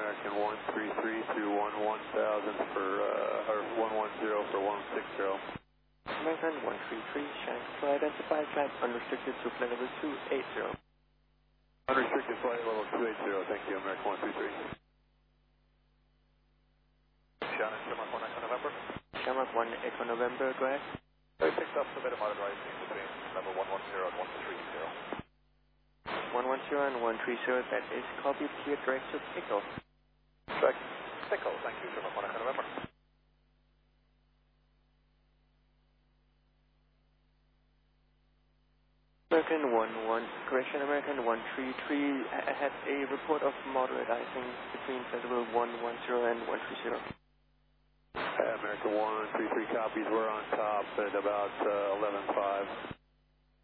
American 133 through 1000 for, or 110 for 160. American 133, Shanghai identified flight unrestricted to flight level 280. Unrestricted flight level 280, thank you, American 133. Shannon, Shamrock 1 Echo November. Shamrock 1 Echo November, go ahead. I picked up a bit of moderate rising between level 110 and 130. 110 and 130, that is copied here, direct to Pickle. Direct Pickle, thank you, Shamrock 1 Echo November. American 11, correction, American 133 had a report of moderate icing between flight level 110 and 130. American 133 copies, we're on top at about 11.5.